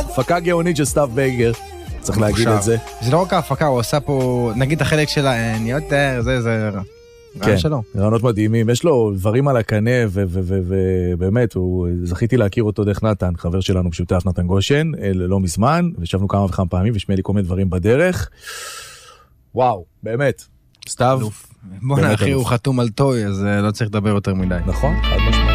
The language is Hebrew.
הפקה גאונית של סתיו בייגר, צריך להגיד את זה. זה לא רק ההפקה, הוא עושה פה, נגיד החלק שלה, אני יודע, זה כן, רעיונות מדהימים, יש לו דברים על הקנה, ובאמת, זכיתי להכיר אותו דרך נתן, חבר שלנו משותף, נתן גושן, לא מזמן, וישבנו כמה וכמה פעמים, ושמע לי כל מיני דברים בדרך. וואו, באמת, סתיו. בוא נאחי, הוא חתום על טוי, אז לא צריך לדבר יותר מדי. נכון, חד משמעית.